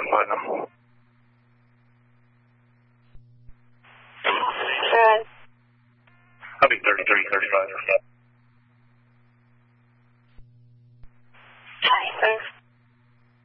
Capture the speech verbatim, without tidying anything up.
one Putnam. Good. I'll be thirty-three, thirty-five. Hi, thanks.